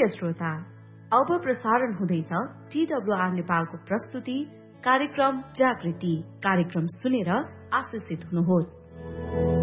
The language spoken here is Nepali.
प्रिय श्रोता, अब प्रसारण हुँदैछ TWR नेपालको प्रस्तुति कार्यक्रम जागृति। कार्यक्रम सुनेर आशिषित हुनुहोस्।